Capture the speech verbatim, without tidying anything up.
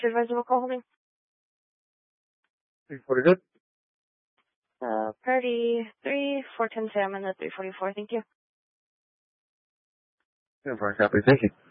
Advisable call holding. three forty good. Uh, priority three, four ten Sam, and the three forty-four. Thank you. Yeah, for a copy. Thank you.